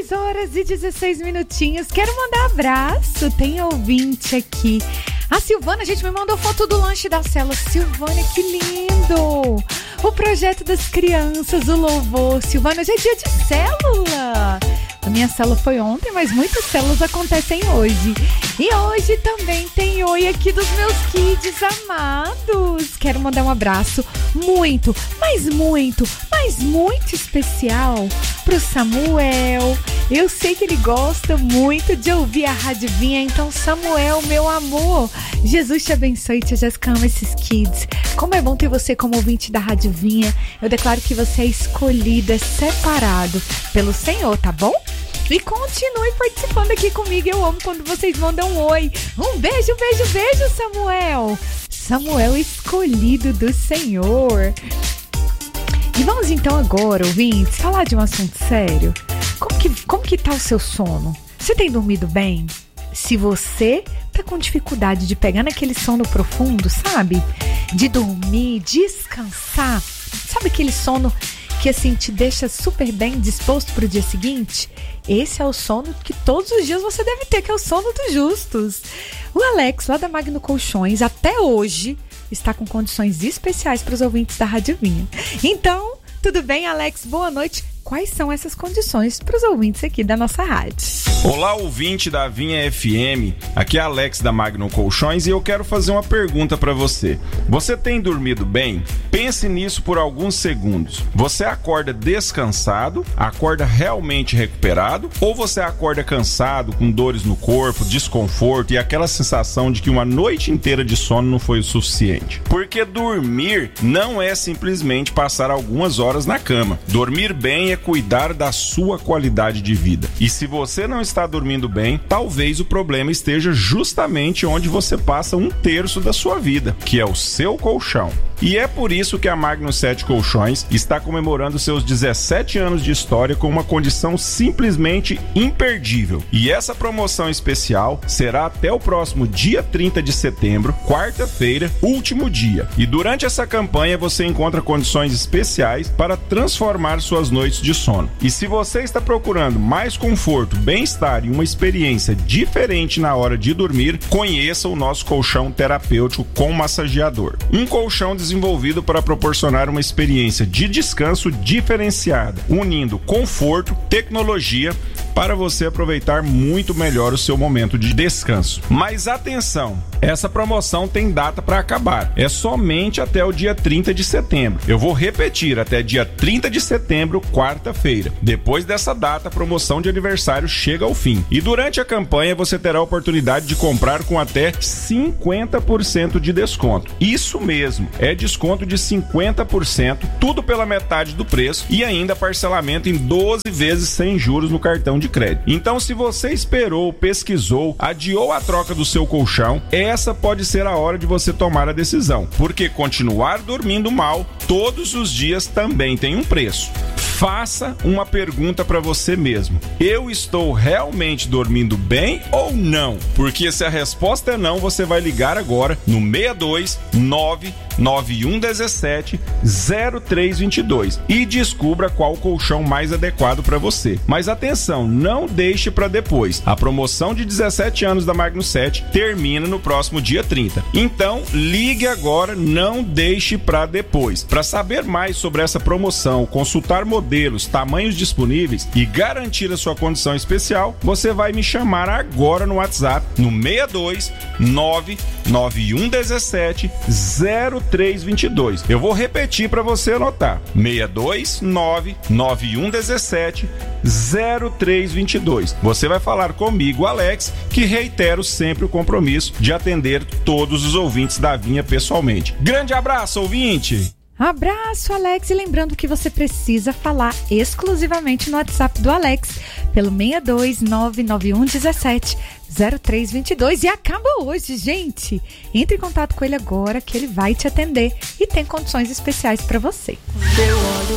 6h16. Quero mandar abraço. Tem ouvinte aqui. A Silvana, a gente me mandou foto do lanche da célula. Silvana, que lindo! O projeto das crianças, o louvor. Silvana, hoje é dia de célula. A minha célula foi ontem, mas muitas células acontecem hoje. E hoje também tem oi aqui dos meus kids amados. Quero mandar um abraço muito especial pro Samuel. Eu sei que ele gosta muito de ouvir a Rádio Vinha, então Samuel, meu amor, Jesus te abençoe, tia Jéssica ama esses kids. Como é bom ter você como ouvinte da Rádio Vinha. Eu declaro que você é escolhido, é separado pelo Senhor, tá bom? E continue participando aqui comigo, eu amo quando vocês mandam um oi. Um beijo, Samuel. Samuel escolhido do Senhor. E vamos então agora, ouvintes, falar de um assunto sério. Como que tá o seu sono? Você tem dormido bem? Se você tá com dificuldade de pegar naquele sono profundo, sabe? De dormir, descansar. Sabe aquele sono que assim te deixa super bem disposto pro dia seguinte? Esse é o sono que todos os dias você deve ter, que é o sono dos justos. O Alex, lá da Magno Colchões, até hoje está com condições especiais para os ouvintes da Rádio Vinha. Então, tudo bem, Alex? Boa noite. Quais são essas condições para os ouvintes aqui da nossa rádio? Olá, ouvinte da Vinha FM. Aqui é Alex da Magno Colchões e eu quero fazer uma pergunta para você. Você tem dormido bem? Pense nisso por alguns segundos. Você acorda descansado? Acorda realmente recuperado? Ou você acorda cansado, com dores no corpo, desconforto e aquela sensação de que uma noite inteira de sono não foi o suficiente? Porque dormir não é simplesmente passar algumas horas na cama. Dormir bem é cuidar da sua qualidade de vida. E se você não está dormindo bem, talvez o problema esteja justamente onde você passa 1/3 da sua vida, que é o seu colchão. E é por isso que a Magno 7 Colchões está comemorando seus 17 anos de história com uma condição simplesmente imperdível. E essa promoção especial será até o próximo dia 30 de setembro, quarta-feira, último dia. E durante essa campanha você encontra condições especiais para transformar suas noites de sono. E se você está procurando mais conforto, bem-estar e uma experiência diferente na hora de dormir, conheça o nosso colchão terapêutico com massageador. Um colchão desenvolvido para proporcionar uma experiência de descanso diferenciada, unindo conforto, tecnologia, para você aproveitar muito melhor o seu momento de descanso. Mas atenção, essa promoção tem data para acabar. É somente até o dia 30 de setembro. Eu vou repetir, até dia 30 de setembro, quarta-feira. Depois dessa data, a promoção de aniversário chega ao fim. E durante a campanha, você terá a oportunidade de comprar com até 50% de desconto. Isso mesmo, é desconto de 50%, tudo pela metade do preço e ainda parcelamento em 12 vezes sem juros no cartão de crédito. Então, se você esperou, pesquisou, adiou a troca do seu colchão, essa pode ser a hora de você tomar a decisão, porque continuar dormindo mal todos os dias também tem um preço. Faça uma pergunta para você mesmo. Eu estou realmente dormindo bem ou não? Porque se a resposta é não, você vai ligar agora no 62 99117 0322 e descubra qual o colchão mais adequado para você. Mas atenção, não deixe para depois. A promoção de 17 anos da Magno 7 termina no próximo dia 30. Então, ligue agora, não deixe para depois. Para saber mais sobre essa promoção, consultar modelos, tamanhos disponíveis e garantir a sua condição especial, você vai me chamar agora no WhatsApp no 62 99117 0322. Eu vou repetir para você anotar. 62 99117 0322. Você vai falar comigo, Alex, que reitero sempre o compromisso de atender todos os ouvintes da Vinha pessoalmente. Grande abraço, ouvinte! Abraço, Alex, e lembrando que você precisa falar exclusivamente no WhatsApp do Alex pelo 62 99117 0322 e acaba hoje, gente. Entre em contato com ele agora que ele vai te atender e tem condições especiais para você. Eu olho